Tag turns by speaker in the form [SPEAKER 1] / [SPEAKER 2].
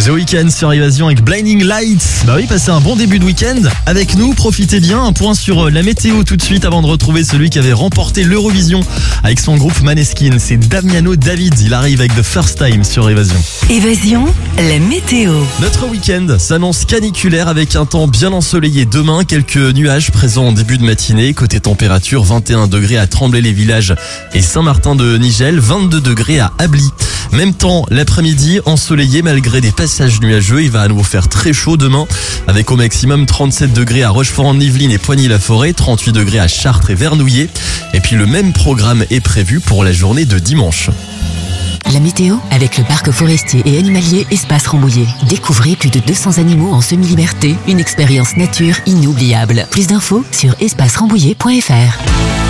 [SPEAKER 1] The Weeknd sur Évasion avec Blinding Lights. Bah oui, passez un bon début de week-end avec nous, profitez bien. Un point sur la météo tout de suite avant de retrouver celui qui avait remporté l'Eurovision avec son groupe Maneskin. C'est Damiano David, il arrive avec The First Time sur Évasion.
[SPEAKER 2] Évasion, la météo.
[SPEAKER 1] Notre week-end s'annonce caniculaire avec un temps bien ensoleillé demain. Quelques nuages présents en début de matinée. Côté température, 21 degrés à Tremblay-les-Villages et Saint-Martin-de-Nigel, 22 degrés à Ably. Même temps, l'après-midi, ensoleillé malgré des passages nuageux. Il va à nouveau faire très chaud demain avec au maximum 37 degrés à Rochefort-en-Yvelines et Poigny-la-Forêt, 38 degrés à Chartres et Vernouillet. Et puis le même programme est prévu pour la journée de dimanche.
[SPEAKER 2] La météo avec le parc forestier et animalier Espace Rambouillet. Découvrez plus de 200 animaux en semi-liberté. Une expérience nature inoubliable. Plus d'infos sur espacerambouillet.fr.